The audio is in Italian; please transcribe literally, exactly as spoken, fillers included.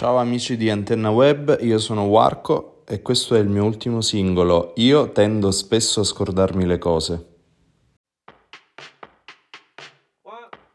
Ciao amici di Antenna Web, io sono Warco e questo è il mio ultimo singolo. Io tendo spesso a scordarmi le cose.